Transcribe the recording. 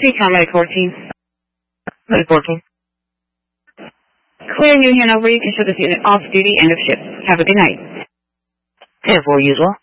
Recon Medic 14. Medic 14. Clear, New Hanover. You can show this unit off duty, end of shift. Have a good night. 10-4, you as well.